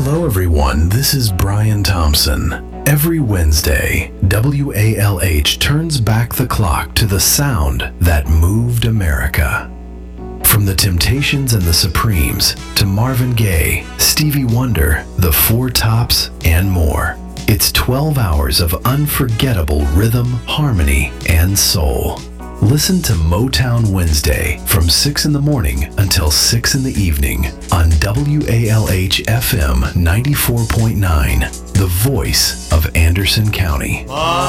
Hello everyone, this is Brian Thompson. Every Wednesday, WALH turns back the clock to the sound that moved America. From the Temptations and the Supremes to Marvin Gaye, Stevie Wonder, the Four Tops, and more. It's 12 hours of unforgettable rhythm, harmony, and soul. Listen to Motown Wednesday from 6 in the morning until 6 in the evening on WALH FM 94.9, the voice of Anderson County.